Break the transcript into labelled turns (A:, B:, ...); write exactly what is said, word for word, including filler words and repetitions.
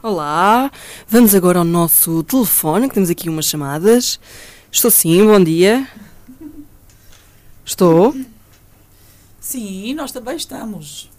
A: Olá, vamos agora ao nosso telefone, que temos aqui umas chamadas. Estou sim, bom dia. Estou?
B: Sim, nós também estamos.